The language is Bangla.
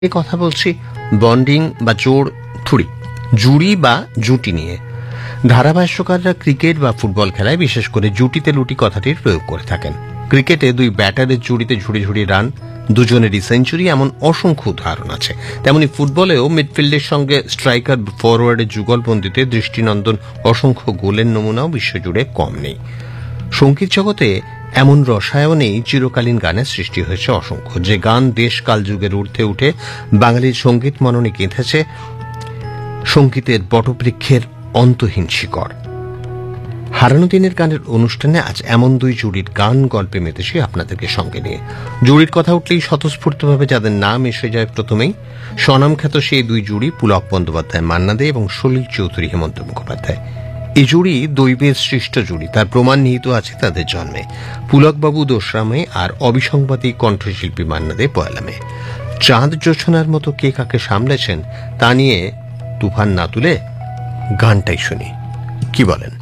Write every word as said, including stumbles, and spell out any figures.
কথা বলছি বন্ডিং বা জোড় থুড়ি জুড়ি বা জুটি নিয়ে। ধারাভাষ্যকাররা ক্রিকেট বা ফুটবল খেলায় বিশেষ করে জুটিতে লুটি কথাটির প্রয়োগ করে থাকেন। ক্রিকেটে দুই ব্যাটারের জুড়িতে ঝুড়ি ঝুড়ি রান, দুজনেরই সেঞ্চুরি, এমন অসংখ্য উদাহরণ আছে। তেমনি ফুটবলেও মিডফিল্ডের সঙ্গে স্ট্রাইকার ফরওয়ার্ডের যুগলবন্দিতে দৃষ্টিনন্দন অসংখ্য গোলের নমুনাও বিশ্বজুড়ে কম নেই। সঙ্গীত জগতে এমন রসায়নেই চিরকালীন গানের সৃষ্টি হয়েছে অসংখ্য, যে গান দেশ কাল যুগের ঊর্ধ্বে উঠে বাঙালির সঙ্গীত মননে গেঁথেছে সঙ্গীতের বটবৃক্ষের অন্তহীন শিকড়। হারানো দিনের গানের অনুষ্ঠানে আজ এমন দুই জুড়ির গান গল্পে মেতেছি আপনাদেরকে সঙ্গে নিয়ে। জুড়ির কথা উঠলেই স্বতঃস্ফূর্তভাবে যাদের নাম এসে যায় প্রথমেই স্বনামখ্যাত সেই দুই জুড়ি পুলক বন্দ্যোপাধ্যায় মান্না দে এবং সলিল চৌধুরী হেমন্ত মুখোপাধ্যায়। এই জুড়ি দৈবের সৃষ্ট জুড়ি, তার প্রমাণ নিহিত আছে তাদের জন্মে। পুলকবাবু দোসরা মে আর অবিসংবাদী কণ্ঠশিল্পী মান্না দে পয়লা মে। চাঁদ জোছনার মতো কে কাকে সামলেছেন তা নিয়ে তুফান না তুলে গানটাই শুনি, কি বলেন?